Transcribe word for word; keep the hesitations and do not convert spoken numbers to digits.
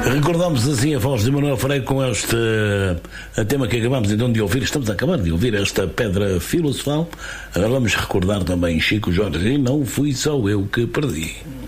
Recordamos assim a voz de Manuel Freire com este uh, tema que acabamos então de ouvir. Estamos a acabar de ouvir esta pedra filosofal. Agora vamos recordar também Chico Jorge, e não fui só eu que perdi.